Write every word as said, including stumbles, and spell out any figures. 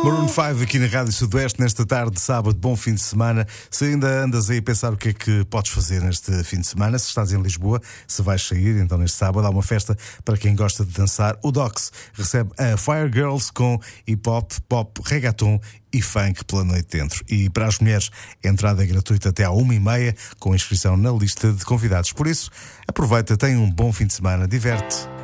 Maroon cinco aqui na Rádio Sudoeste, nesta tarde de sábado. Bom fim de semana. Se ainda andas aí a pensar o que é que podes fazer neste fim de semana, se estás em Lisboa, se vais sair, então neste sábado há uma festa para quem gosta de dançar. O Docs recebe a Fire Girls com hip-hop, pop, reggaeton e funk pela noite dentro. E para as mulheres, a entrada é gratuita até à uma e meia, com inscrição na lista de convidados. Por isso, aproveita, tenha um bom fim de semana, diverte.